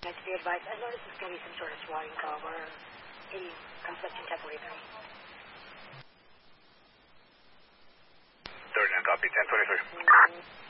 to be advised. I noticed there's going to be some sort of swatting call or a conflicting 1043. 39, copy, 1023.